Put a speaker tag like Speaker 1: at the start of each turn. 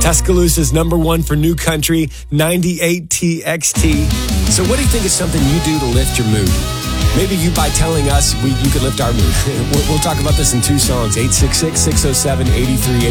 Speaker 1: Tuscaloosa's #1 for new country, 98 TXT. So what do you think is something you do to lift your mood? Maybe you, by telling us, you could lift our mood. We'll talk about this in 2 songs, 866-607-8384.